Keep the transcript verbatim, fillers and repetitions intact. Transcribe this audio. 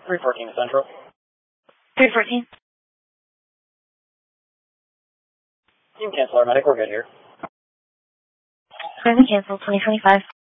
three fourteen Central. three fourteen. You can cancel our medic, we're good here. Currently canceled, twenty twenty-five.